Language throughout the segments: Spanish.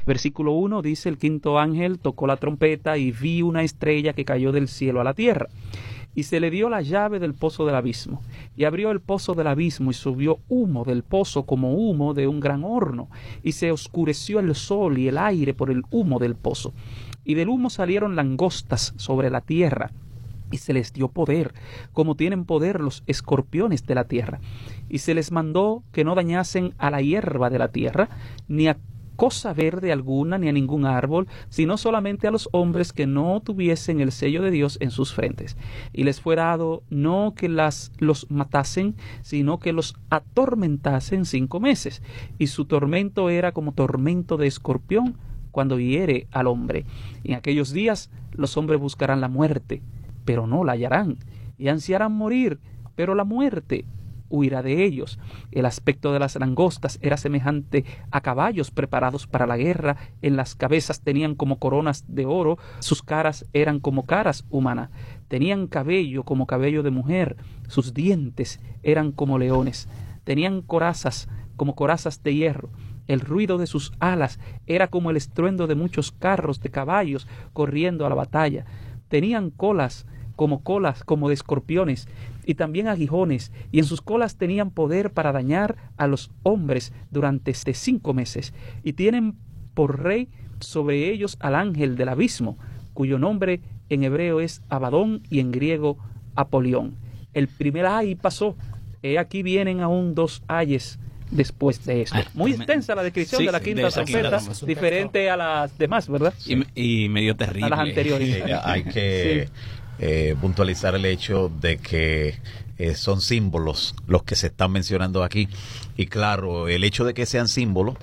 Versículo 1 dice: el quinto ángel tocó la trompeta y vi una estrella que cayó del cielo a la tierra. Y se le dio la llave del pozo del abismo. Y abrió el pozo del abismo y subió humo del pozo como humo de un gran horno. Y se oscureció el sol y el aire por el humo del pozo. Y del humo salieron langostas sobre la tierra. Y se les dio poder, como tienen poder los escorpiones de la tierra. Y se les mandó que no dañasen a la hierba de la tierra, ni a cosa verde alguna, ni a ningún árbol, sino solamente a los hombres que no tuviesen el sello de Dios en sus frentes. Y les fue dado no que los matasen, sino que los atormentasen 5 meses. Y su tormento era como tormento de escorpión cuando hiere al hombre. Y en aquellos días los hombres buscarán la muerte, pero no la hallarán, y ansiarán morir, pero la muerte huirá de ellos. El aspecto de las langostas era semejante a caballos preparados para la guerra. En las cabezas tenían como coronas de oro, sus caras eran como caras humanas. Tenían cabello como cabello de mujer, sus dientes eran como leones. Tenían corazas como corazas de hierro. El ruido de sus alas era como el estruendo de muchos carros de caballos corriendo a la batalla. Tenían colas como de escorpiones, y también aguijones, y en sus colas tenían poder para dañar a los hombres durante 5 meses. Y tienen por rey sobre ellos al ángel del abismo, cuyo nombre en hebreo es Abadón y en griego Apolión. El primer ay pasó, aquí vienen aún 2 ayes después de esto. Muy extensa la descripción de la quinta trompeta, diferente a las demás, ¿verdad? Y medio terrible. A las anteriores. Hay que puntualizar el hecho de que son símbolos los que se están mencionando aquí. Y claro, el hecho de que sean símbolos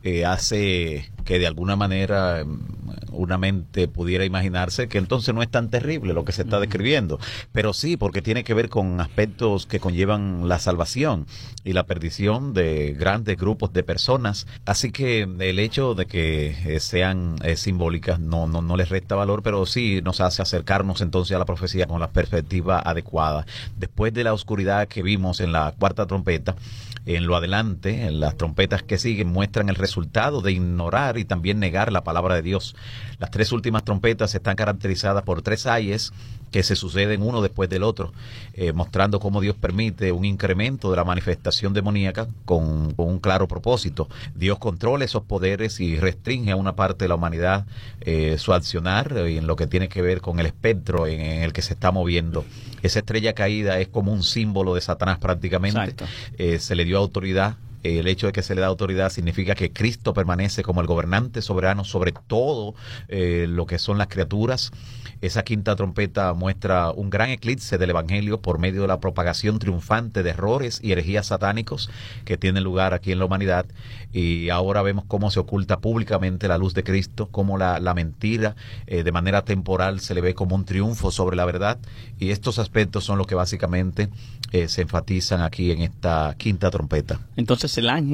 hace que de alguna manera una mente pudiera imaginarse que entonces no es tan terrible lo que se está describiendo, pero sí, porque tiene que ver con aspectos que conllevan la salvación y la perdición de grandes grupos de personas, así que el hecho de que sean simbólicas no les resta valor, pero sí nos hace acercarnos entonces a la profecía con la perspectiva adecuada. Después de la oscuridad que vimos en la cuarta trompeta, en lo adelante, en las trompetas que siguen, muestran el resultado de ignorar y también negar la palabra de Dios. Las 3 últimas trompetas están caracterizadas por 3 ayes que se suceden uno después del otro, mostrando cómo Dios permite un incremento de la manifestación demoníaca con un claro propósito. Dios controla esos poderes y restringe a una parte de la humanidad su accionar en lo que tiene que ver con el espectro en el que se está moviendo. Esa estrella caída es como un símbolo de Satanás prácticamente. Se le dio autoridad. El hecho de que se le da autoridad significa que Cristo permanece como el gobernante soberano sobre todo lo que son las criaturas. Esa quinta trompeta muestra un gran eclipse del Evangelio por medio de la propagación triunfante de errores y herejías satánicos que tienen lugar aquí en la humanidad. Y ahora vemos cómo se oculta públicamente la luz de Cristo, cómo la mentira de manera temporal se le ve como un triunfo sobre la verdad. Y estos aspectos son los que básicamente se enfatizan aquí en esta quinta trompeta. Entonces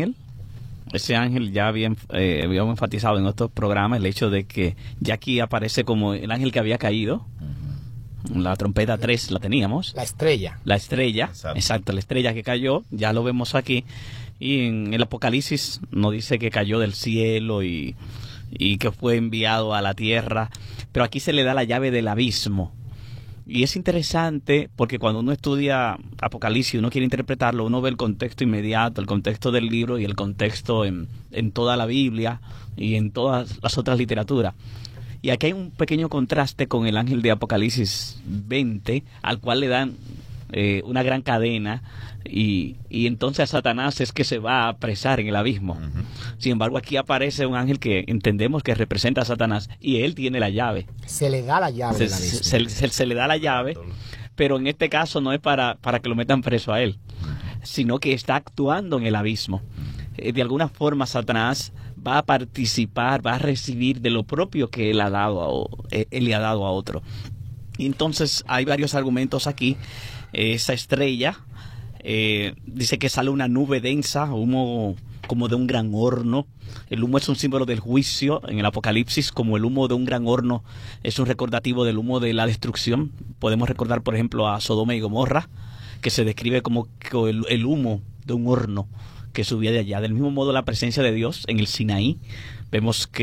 ese ángel ya habíamos enfatizado en otros programas el hecho de que ya aquí aparece como el ángel que había caído. La trompeta 3 la teníamos. La estrella. Exacto, la estrella que cayó, ya lo vemos aquí. Y en el Apocalipsis nos dice que cayó del cielo y que fue enviado a la tierra. Pero aquí se le da la llave del abismo. Y es interesante porque cuando uno estudia Apocalipsis, uno quiere interpretarlo, uno ve el contexto inmediato, el contexto del libro y el contexto en toda la Biblia y en todas las otras literaturas. Y aquí hay un pequeño contraste con el ángel de Apocalipsis 20, al cual le dan una gran cadena y entonces a Satanás es que se va a apresar en el abismo. Sin embargo, aquí aparece un ángel que entendemos que representa a Satanás y él tiene la llave. Se le da la llave. Se le da la llave, pero en este caso no es para que lo metan preso a él, sino que está actuando en el abismo. De alguna forma Satanás va a participar, va a recibir de lo propio que él le ha dado a otro. Y entonces hay varios argumentos aquí. Esa estrella dice que sale una nube densa, humo como de un gran horno. El humo es un símbolo del juicio en el Apocalipsis, como el humo de un gran horno es un recordativo del humo de la destrucción. Podemos recordar, por ejemplo, a Sodoma y Gomorra, que se describe como el humo de un horno que subía de allá. Del mismo modo, la presencia de Dios en el Sinaí, vemos que